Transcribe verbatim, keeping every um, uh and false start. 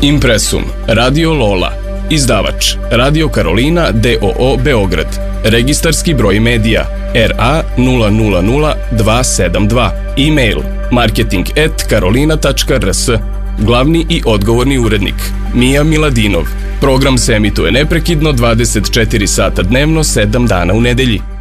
Impresum, Radio Lola, izdavač Radio Karolina d o o Beograd, registarski broj medija R A nula nula nula dva sedam dva, e-mail marketing at karolina tačka r s, glavni i odgovorni urednik Mija Miladinov. Program se emituje neprekidno dvadeset četiri sata dnevno, sedam dana u nedelji.